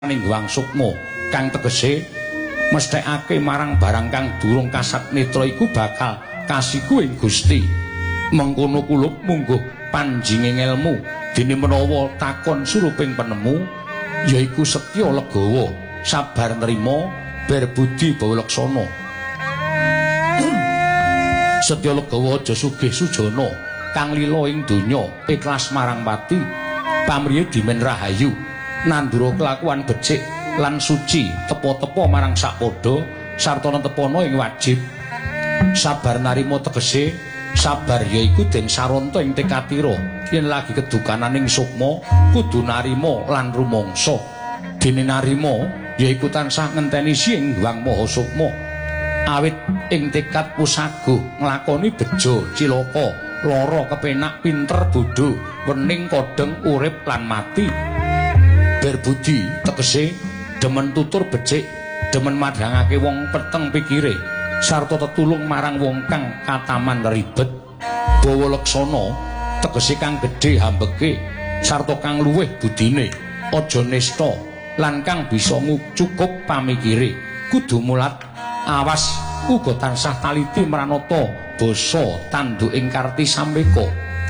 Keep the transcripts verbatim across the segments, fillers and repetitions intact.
ning Wang Sukma kang tegese mesthekake marang barang kang durung kasat netra iku bakal kasiku ing Gusti. Mengkono kula mungguh panjinging ilmu dene menawa takon suruping penemu yaiku setya legawa, sabar nerima, berbudi bawalaksana. Setya legawa aja sugih sujana kang lila ing donya, ikhlas marang pati, pamriye dimen rahayu. Nandura kelakuan becik lan suci tepo-tepo marang sakpada sarta netepana ing wajib. Sabar narima tegese sabar yaiku den saranta ing tekatira yen lagi kedukananing sukma kudu narima lan rumangsa. Dene narima yaiku tansah ngenteni sing Hyang Maha Sukma awit ing tekad pusaguh nglakoni beja cilaka lara kepenak pinter bodho wening kodeng urip lan mati. Berbudi tegese demen tutur becik, demen madhangake wong peteng pikire, sarta tetulung marang wong kang kataman ribet. Bawalaksana tegese kang gedhe hambeke sarta kang luwih budine, aja nista lan kang bisa cukup pamikire. Kudu mulat awas uga tansah taliti mranata basa tanduk ing karti samreka.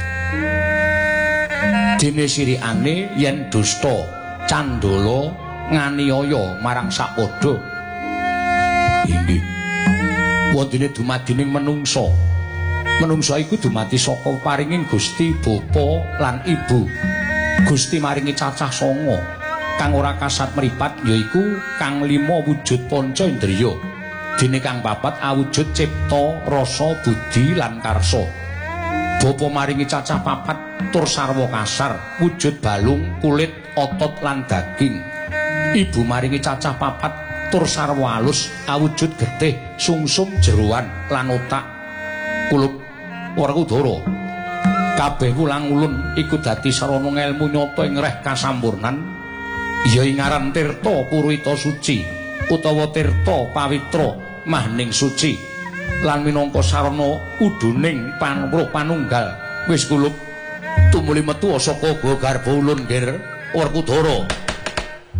Dene sirikane yen dusta Candala nganiaya marang sakpada. Inggih. Wontene dumadining menungsa. Menungsa iku dumadi saka paringing Gusti Bapa lan Ibu. Gusti maringi cacah sanga kang ora kasat mripat yaiku kang lima wujud panca indriya. Dene kang papat awujud cipta, rasa, budi lan karsa. Bapa maringi cacah papat tur sarwa kasar, wujud balung, kulit, otot lan daging. Ibu maringi cacah papat tur sarwa alus, awujud getih, sungsum, jeroan lan otak. Kulup Werkudara. Kabeh wulang ulun iku dadi sarana ngelmu nyata ing reh kasampurnan. Ya ing aran Tirta Purita Suci utawa Tirta Pawitra Mahning Suci. Lan minangka sarana uduning panruh panunggal. Wis kulup tumuli metu saka garba ulun Ger Werkudara.